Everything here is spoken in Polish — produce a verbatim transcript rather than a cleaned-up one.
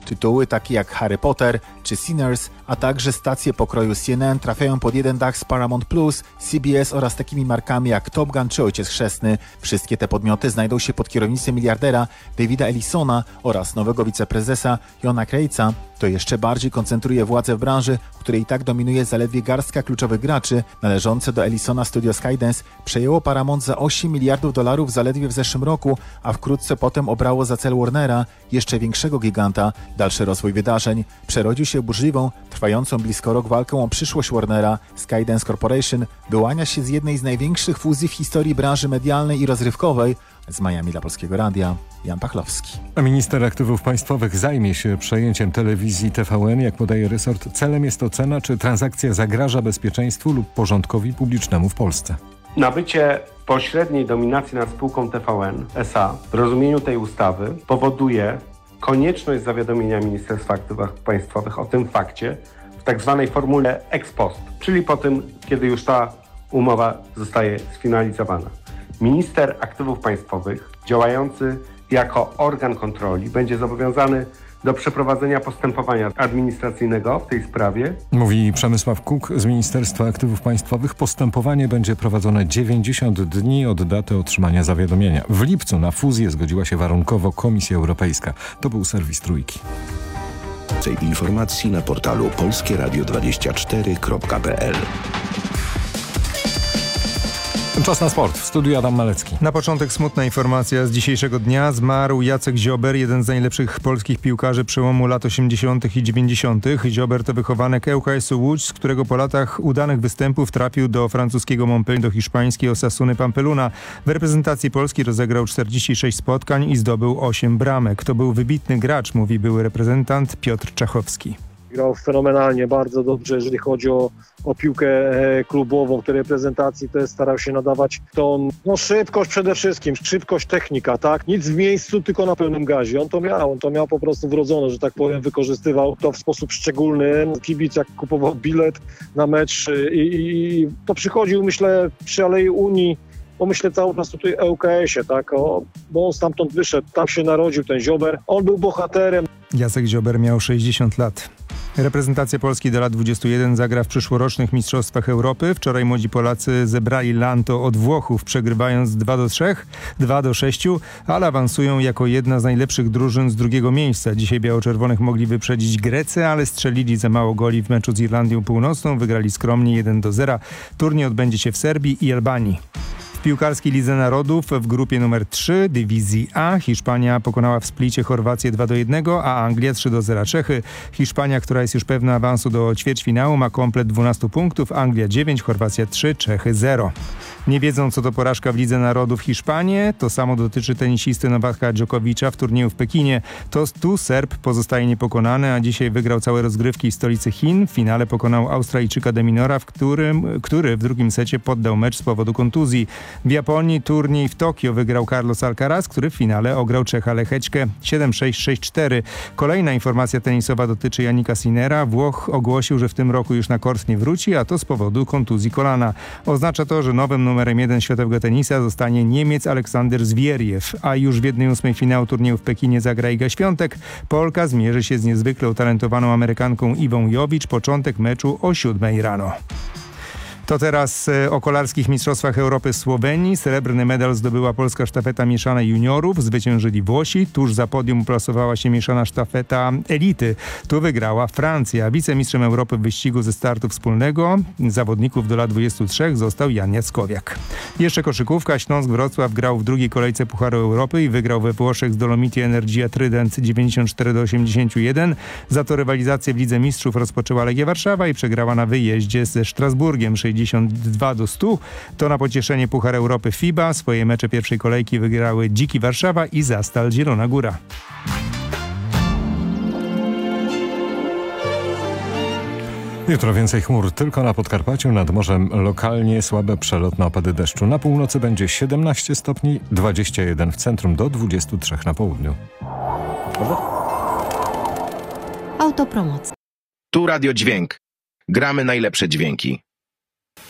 Tytuły takie jak Harry Potter czy Sinners, a także stacje pokroju C N N trafiają pod jeden dach z Paramount Plus, C B S oraz takimi markami jak Top Gun czy Ojciec Chrzestny. Wszystkie te podmioty znajdą się pod kierownictwem miliardera Davida Ellisona oraz nowego wiceprezesa Jona Krejca. To jeszcze bardziej koncentruje władzę w branży, w której i tak dominuje zaledwie garstka kluczowych graczy. Należące do Ellisona studio Skydance przejęło Paramount za osiem miliardów dolarów zaledwie w zeszłym roku, a wkrótce potem obrało za cel Warnera, jeszcze większego giganta. Dalszy rozwój wydarzeń przerodził się w burzliwą, trwającą blisko rok walkę o przyszłość Warnera. Skydance Corporation wyłania się z jednej z największych fuzji w historii branży medialnej i rozrywkowej. Z Miami dla Polskiego Radia, Jan Pachlowski. Minister Aktywów Państwowych zajmie się przejęciem telewizji T V N. Jak podaje resort, celem jest ocena, czy transakcja zagraża bezpieczeństwu lub porządkowi publicznemu w Polsce. Nabycie pośredniej dominacji nad spółką T V N S A w rozumieniu tej ustawy powoduje konieczność zawiadomienia Ministerstwa Aktywów Państwowych o tym fakcie w tak zwanej formule ex post, czyli po tym, kiedy już ta umowa zostaje sfinalizowana. Minister Aktywów Państwowych, działający jako organ kontroli, będzie zobowiązany do przeprowadzenia postępowania administracyjnego w tej sprawie. Mówi Przemysław Kuk z Ministerstwa Aktywów Państwowych. Postępowanie będzie prowadzone dziewięćdziesiąt dni od daty otrzymania zawiadomienia. W lipcu na fuzję zgodziła się warunkowo Komisja Europejska. To był serwis Trójki. Więcej informacji na portalu polskie radio dwadzieścia cztery kropka p l. Czas na sport. W studiu Adam Malecki. Na początek smutna informacja z dzisiejszego dnia. Zmarł Jacek Ziober, jeden z najlepszych polskich piłkarzy przełomu lat osiemdziesiątych i dziewięćdziesiątych. Ziober to wychowanek Ł K S-u Łódź, z którego po latach udanych występów trafił do francuskiego Montpellier, do hiszpańskiej Osasuny Pampeluna. W reprezentacji Polski rozegrał czterdzieści sześć spotkań i zdobył osiem bramek. To był wybitny gracz, mówi były reprezentant Piotr Czachowski. Grał fenomenalnie, bardzo dobrze, jeżeli chodzi o, o piłkę klubową, tej reprezentacji też starał się nadawać tą no, szybkość przede wszystkim, szybkość, technika, tak? Nic w miejscu, tylko na pełnym gazie. On to miał, on to miał po prostu wrodzone, że tak powiem, wykorzystywał to w sposób szczególny. Kibic jak kupował bilet na mecz i, i to przychodził, myślę, przy Alei Unii, bo myślę cały czas tutaj o Ł K S-ie, tak? O, bo on stamtąd wyszedł, tam się narodził ten Ziober. On był bohaterem. Jacek Ziober miał sześćdziesiąt lat. Reprezentacja Polski do lat dwudziestu jeden zagra w przyszłorocznych Mistrzostwach Europy. Wczoraj młodzi Polacy zebrali lanto od Włochów, przegrywając dwa do trzech, dwa do sześciu, ale awansują jako jedna z najlepszych drużyn z drugiego miejsca. Dzisiaj biało-czerwonych mogli wyprzedzić Grecy, ale strzelili za mało goli w meczu z Irlandią Północną. Wygrali skromnie jeden do zera. Turniej odbędzie się w Serbii i Albanii. W piłkarskiej Lidze Narodów w grupie numer trzy Dywizji A Hiszpania pokonała w Splicie Chorwację dwa do jednego, a Anglia trzy do zera Czechy. Hiszpania, która jest już pewna awansu do ćwierćfinału, ma komplet dwunastu punktów, Anglia dziewięć, Chorwacja trzy, Czechy zero. Nie wiedzą, co to porażka w Lidze Narodów Hiszpanie. To samo dotyczy tenisisty Nowaka Dżokowicza w turnieju w Pekinie. To tu Serb pozostaje niepokonany, a dzisiaj wygrał całe rozgrywki w stolicy Chin. W finale pokonał Australijczyka de Minora, w którym, który w drugim secie poddał mecz z powodu kontuzji. W Japonii turniej w Tokio wygrał Carlos Alcaraz, który w finale ograł Czecha Lecheczkę siedem sześć, sześć cztery. Kolejna informacja tenisowa dotyczy Jannika Sinnera. Włoch ogłosił, że w tym roku już na kort nie wróci, a to z powodu kontuzji kolana. Oznacza to, że nowym numerem jeden światowego tenisa zostanie Niemiec Aleksander Zwieriew, a już w jednej ósmej finału turnieju w Pekinie zagra Iga Świątek. Polka zmierzy się z niezwykle utalentowaną Amerykanką Iwą Jowicz. Początek meczu o siódmej rano. To teraz o kolarskich mistrzostwach Europy w Słowenii. Srebrny medal zdobyła polska sztafeta mieszana juniorów. Zwyciężyli Włosi. Tuż za podium uplasowała się mieszana sztafeta elity. Tu wygrała Francja. Wicemistrzem Europy w wyścigu ze startu wspólnego zawodników do lat dwudziestu trzech został Jan Jackowiak. Jeszcze koszykówka. Śląsk Wrocław grał w drugiej kolejce Pucharu Europy i wygrał we Włoszech z Dolomiti Energia Trident dziewięćdziesiąt cztery do osiemdziesięciu jeden. Za to rywalizację w Lidze Mistrzów rozpoczęła Legia Warszawa i przegrała na wyjeździe ze Strasburgiem sześćdziesiąt dwa do stu. To na pocieszenie Puchar Europy FIBA. Swoje mecze pierwszej kolejki wygrały Dziki Warszawa i Zastal Zielona Góra. Jutro więcej chmur tylko na Podkarpaciu, nad morzem lokalnie słabe przelotne opady deszczu. Na północy będzie siedemnaście stopni, dwadzieścia jeden w centrum, do dwudziestu trzech na południu. Autopromocja. Tu Radio Dźwięk. Gramy najlepsze dźwięki.